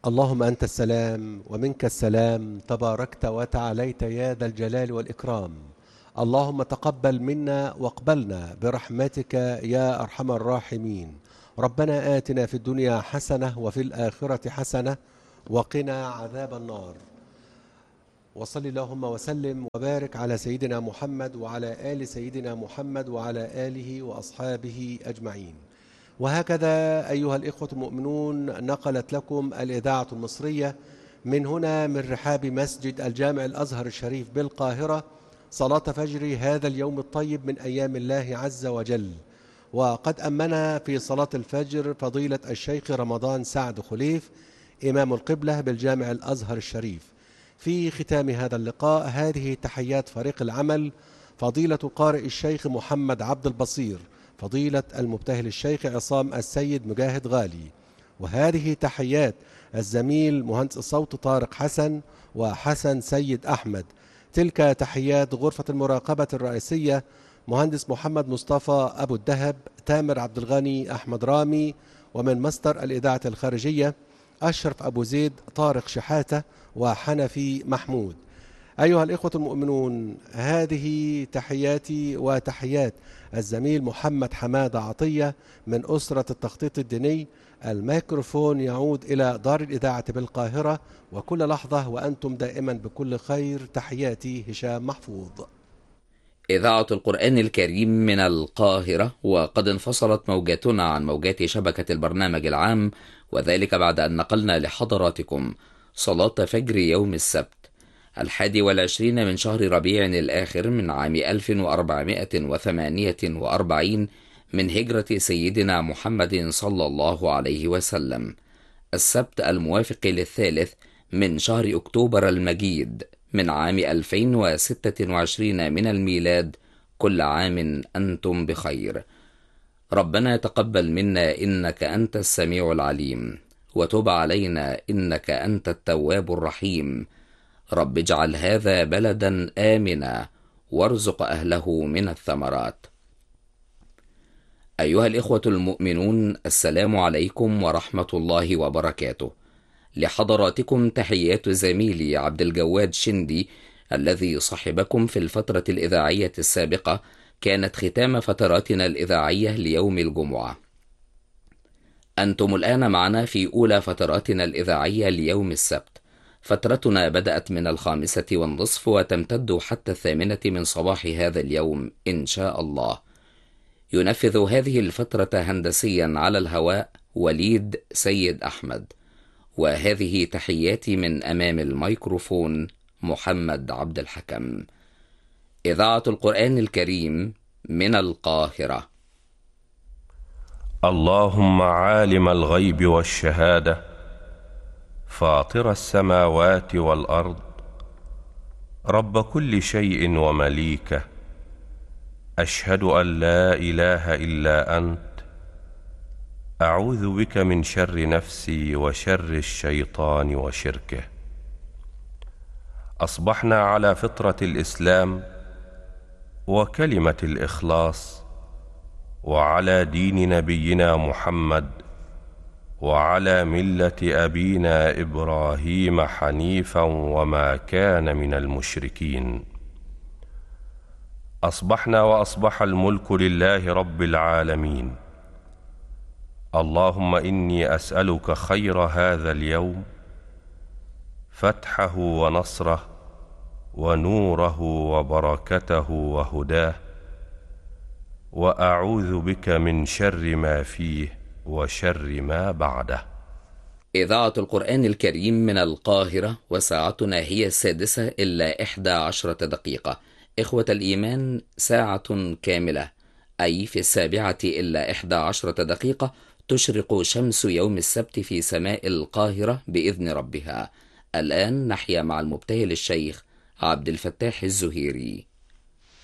اللهم أنت السلام ومنك السلام، تباركت وتعاليت يا ذا الجلال والإكرام. اللهم تقبل منا واقبلنا برحمتك يا أرحم الراحمين. ربنا آتنا في الدنيا حسنة وفي الآخرة حسنة وقنا عذاب النار. وصل اللهم وسلم وبارك على سيدنا محمد وعلى آل سيدنا محمد وعلى آله وأصحابه أجمعين. وهكذا أيها الإخوة المؤمنون، نقلت لكم الإذاعة المصرية من هنا من رحاب مسجد الجامع الأزهر الشريف بالقاهرة صلاة فجر هذا اليوم الطيب من أيام الله عز وجل. وقد أمنا في صلاة الفجر فضيلة الشيخ رمضان سعد خليف إمام القبلة بالجامع الأزهر الشريف. في ختام هذا اللقاء هذه تحيات فريق العمل: فضيلة القارئ الشيخ محمد عبد البصير، فضيلة المبتهل الشيخ عصام السيد مجاهد غالي، وهذه تحيات الزميل مهندس الصوت طارق حسن وحسن سيد أحمد. تلك تحيات غرفة المراقبة الرئيسية: مهندس محمد مصطفى أبو الدهب، تامر عبد الغني، أحمد رامي، ومن مصدر الإذاعة الخارجية أشرف أبو زيد، طارق شحاتة، وحنفي محمود. أيها الإخوة المؤمنون، هذه تحياتي وتحيات الزميل محمد حمادة عطية من أسرة التخطيط الديني. الميكروفون يعود إلى دار الإذاعة بالقاهرة، وكل لحظة وأنتم دائما بكل خير. تحياتي هشام محفوظ. إذاعة القرآن الكريم من القاهرة، وقد انفصلت موجاتنا عن موجات شبكة البرنامج العام، وذلك بعد أن نقلنا لحضراتكم صلاة فجر يوم السبت 21 من شهر ربيع الآخر من عام 1448 من هجرة سيدنا محمد صلى الله عليه وسلم، السبت الموافق للثالث من شهر أكتوبر المجيد من عام 2026 من الميلاد. كل عام أنتم بخير. ربنا تقبل منا إنك أنت السميع العليم، وتب علينا إنك أنت التواب الرحيم. رب اجعل هذا بلدا آمنا وارزق أهله من الثمرات. أيها الإخوة المؤمنون، السلام عليكم ورحمة الله وبركاته. لحضراتكم تحيات زميلي عبد الجواد شندي الذي صحبكم في الفترة الإذاعية السابقة، كانت ختام فتراتنا الإذاعية ليوم الجمعة. أنتم الآن معنا في أولى فتراتنا الإذاعية ليوم السبت. فترتنا بدأت من 5:30 وتمتد حتى 8 من صباح هذا اليوم إن شاء الله. ينفذ هذه الفترة هندسيا على الهواء وليد سيد أحمد، وهذه تحياتي من أمام الميكروفون محمد عبد الحكم. إذاعة القرآن الكريم من القاهرة. اللهم عالم الغيب والشهادة، فاطر السماوات والأرض، رب كل شيء ومليكه، أشهد أن لا إله إلا أنت، أعوذ بك من شر نفسي وشر الشيطان وشركه. أصبحنا على فطرة الإسلام وكلمة الإخلاص، وعلى دين نبينا محمد، وعلى ملة أبينا إبراهيم حنيفا وما كان من المشركين. أصبحنا وأصبح الملك لله رب العالمين. اللهم إني أسألك خير هذا اليوم، فتحه ونصره ونوره وبركته وهداه، وأعوذ بك من شر ما فيه وشر ما بعده. إذاعة القرآن الكريم من القاهرة، وساعتنا هي 6:11. إخوة الإيمان، ساعة كاملة، أي في 7:11 تشرق شمس يوم السبت في سماء القاهرة بإذن ربها. الآن نحيا مع المبتهل الشيخ عبد الفتاح الزهيري.